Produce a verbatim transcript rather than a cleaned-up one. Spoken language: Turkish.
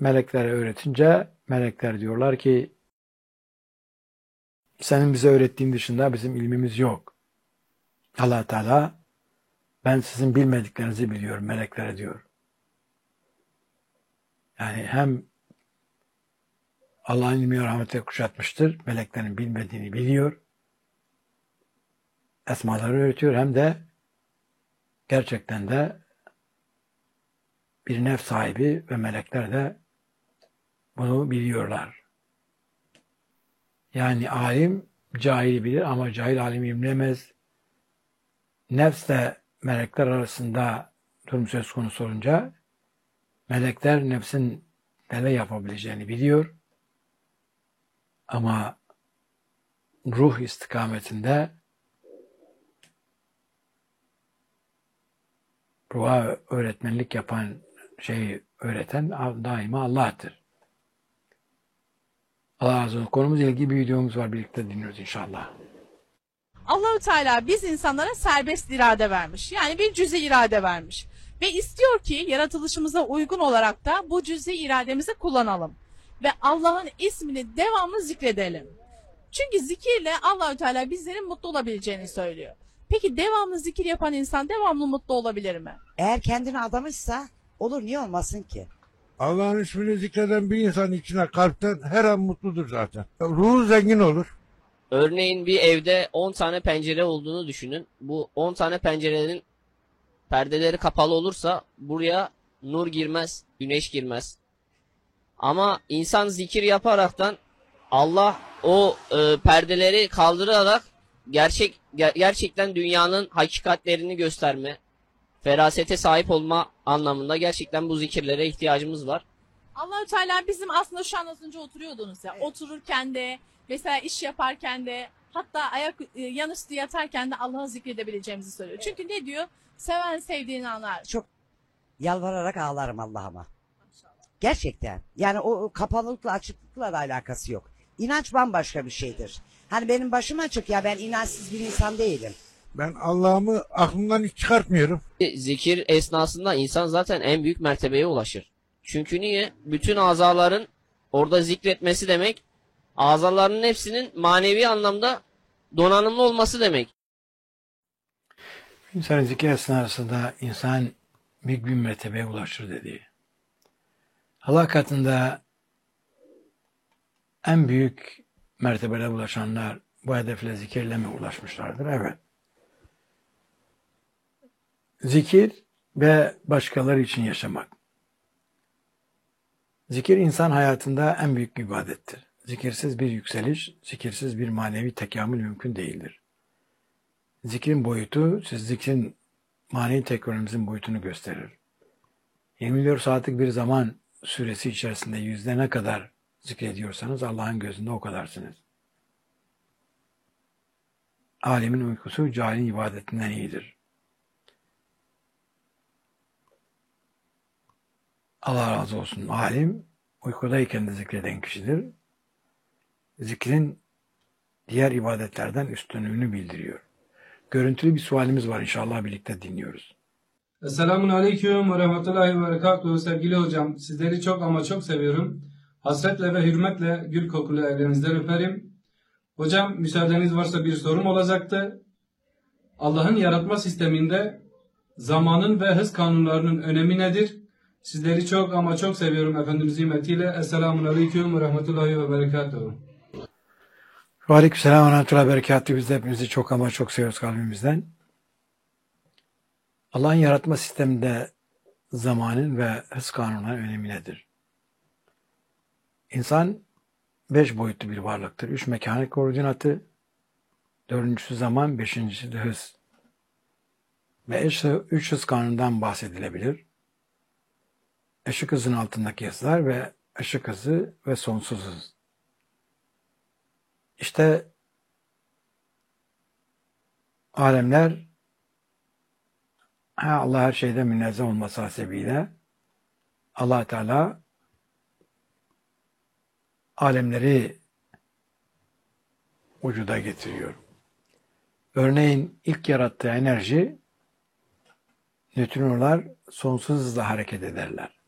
meleklere öğretince melekler diyorlar ki senin bize öğrettiğin dışında bizim ilmimiz yok. Allah Teala ben sizin bilmediklerinizi biliyorum meleklere diyor. Yani hem Allah'ın ilmi ve rahmeti kuşatmıştır. Meleklerin bilmediğini biliyor. Esmaları öğretiyor. Hem de gerçekten de bir nefs sahibi ve melekler de bunu biliyorlar. Yani alim cahili bilir ama cahil alimi bilemez. Nefsle melekler arasında durum söz konusu olunca melekler nefsin neler yapabileceğini biliyor. Ama ruh istikametinde ruha öğretmenlik yapan şeyi öğreten daima Allah'tır. Allah razı olsun. Konumuzla ilgili bir videomuz var. Birlikte dinliyoruz inşallah. Allahü Teala biz insanlara serbest irade vermiş. Yani bir cüz-i irade vermiş. Ve istiyor ki yaratılışımıza uygun olarak da bu cüz-i irademizi kullanalım. Ve Allah'ın ismini devamlı zikredelim. Çünkü zikirle Allahü Teala bizlerin mutlu olabileceğini söylüyor. Peki devamlı zikir yapan insan devamlı mutlu olabilir mi? Eğer kendini adamışsa olur, niye olmasın ki? Allah'ın ismini zikreden bir insan içine kalpten her an mutludur zaten. Ruhu zengin olur. Örneğin bir evde on tane pencere olduğunu düşünün. Bu on tane pencerenin perdeleri kapalı olursa buraya nur girmez, güneş girmez. Ama insan zikir yaparaktan Allah o e, perdeleri kaldırarak gerçek ger- gerçekten dünyanın hakikatlerini gösterme, ferasete sahip olma anlamında gerçekten bu zikirlere ihtiyacımız var. Allahü Teala bizim aslında şu an az önce oturuyordunuz ya, otururken de, mesela iş yaparken de, hatta ayak e, yanüstü yatarken de Allah'ı zikredebileceğimizi söylüyor. Çünkü ne diyor? Seven sevdiğini anlar. Çok yalvararak ağlarım Allah'ıma. Gerçekten. Yani o kapalılıkla açıklıkla da alakası yok. İnanç bambaşka bir şeydir. Hani benim başım açık ya, ben inançsız bir insan değilim. Ben Allah'ımı aklımdan hiç çıkartmıyorum. Zikir esnasında insan zaten en büyük mertebeye ulaşır. Çünkü niye? Bütün azaların orada zikretmesi demek, azaların hepsinin manevi anlamda donanımlı olması demek. İnsanın zikir esnasında insan büyük bir mertebeye ulaşır dediği. Allah katında en büyük mertebelere ulaşanlar bu hedefle zikirle mi ulaşmışlardır? Evet. Zikir ve başkaları için yaşamak. Zikir insan hayatında en büyük bir ibadettir. Zikirsiz bir yükseliş, zikirsiz bir manevi tekamül mümkün değildir. Zikrin boyutu, siz zikrin manevi teknolojimizin boyutunu gösterir. yirmi dört saatlik bir zaman süresi içerisinde yüzde ne kadar zikrediyorsanız Allah'ın gözünde o kadarsınız. Alemin uykusu cahilin ibadetinden iyidir. Allah razı olsun. Alim uykudayken de zikreden kişidir. Zikrin diğer ibadetlerden üstünlüğünü bildiriyor. Görüntülü bir sualimiz var, inşallah birlikte dinliyoruz. Esselamun Aleyküm ve Rahmetullahi ve Berekatuhu. Sevgili hocam, sizleri çok ama çok seviyorum. Hasretle ve hürmetle gül kokulu ellerinizden öperim. Hocam, müsaadeniz varsa bir sorum olacaktı. Allah'ın yaratma sisteminde zamanın ve hız kanunlarının önemi nedir? Sizleri çok ama çok seviyorum Efendimizin hürmetiyle. Esselamun Aleyküm ve Rahmetullahi ve Berekatuhu. Aleykümselam ve rahmetullahi ve berekatuhu. Biz de hepinizi çok ama çok seviyoruz kalbimizden. Allah'ın yaratma sisteminde zamanın ve hız kanunlarının önemi nedir? İnsan beş boyutlu bir varlıktır. Üç mekanik koordinatı, dördüncüsü zaman, beşincisi de hız. Ve üç hız kanunundan bahsedilebilir. Işık hızının altındaki hızlar ve ışık hızı ve sonsuz hız. İşte alemler Allah her şeyde münezzeh olması hasebiyle Allah Teala alemleri vücuda getiriyor. Örneğin ilk yarattığı enerji, nötrinolar sonsuz hızla hareket ederler.